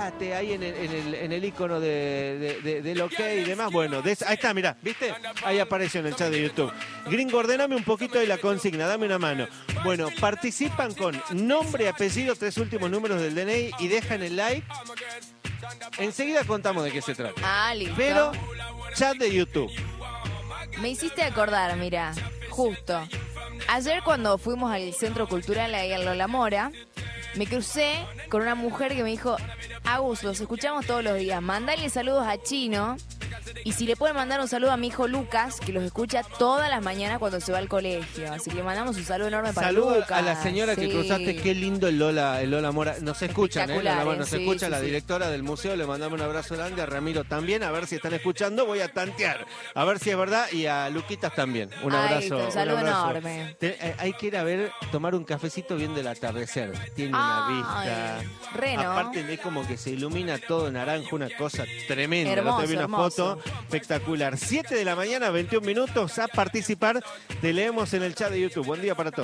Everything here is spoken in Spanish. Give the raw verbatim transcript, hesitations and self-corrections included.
mandate ahí en el, en el, en el icono de, de, de, del ok y demás. Bueno, de, ahí está, mirá, ¿viste? Ahí apareció en el chat de YouTube. Gringo, ordename un poquito de la consigna, dame una mano. Bueno, participan con nombre, apellido, tres últimos números del D N I y dejan el like. Enseguida contamos de qué se trata. Ah, listo. Pero, chat de YouTube. Me hiciste acordar, mira, justo. Ayer cuando fuimos al Centro Cultural ahí en Lola Mora, me crucé con una mujer que me dijo, Agus, los escuchamos todos los días, mandale saludos a Chino y si le pueden mandar un saludo a mi hijo Lucas, que los escucha todas las mañanas cuando se va al colegio. Así que le mandamos un saludo enorme para Saludos Lucas. a la señora sí. que cruzaste, qué lindo el Lola, el Lola Mora. Nos escuchan, ¿eh? Lola Mora, nos sí, escucha sí, la sí. directora del museo, le mandamos un abrazo grande, a Ramiro también, a ver si están escuchando, voy a tantear, a ver si es verdad, y a Luquitas también. Un Ay, abrazo. un saludo un abrazo. enorme. Te, eh, hay que ir a ver, tomar un cafecito viendo el atardecer. Tiene Ay, una vista. re, ¿no? Aparte de como que se ilumina todo naranja, una cosa tremenda. Hermoso, No te vi una hermoso. foto espectacular. siete de la mañana, veintiún minutos, a participar. Te leemos en el chat de YouTube. Buen día para todos.